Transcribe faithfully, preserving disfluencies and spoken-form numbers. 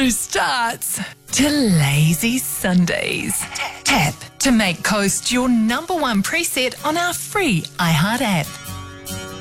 new starts to Lazy Sundays. Tap to make Coast your number one preset on our free iHeart app.